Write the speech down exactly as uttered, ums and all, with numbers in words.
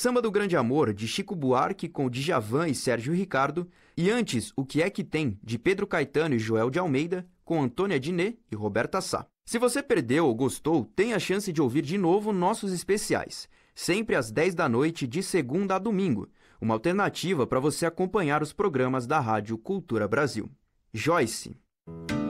Samba do Grande Amor, de Chico Buarque, com Djavan e Sérgio Ricardo, e antes O Que É Que Tem, de Pedro Caetano e Joel de Almeida, com Antônia Diné e Roberta Sá. Se você perdeu ou gostou, tem a chance de ouvir de novo nossos especiais, sempre às dez da noite, de segunda a domingo, uma alternativa para você acompanhar os programas da Rádio Cultura Brasil. Joyce.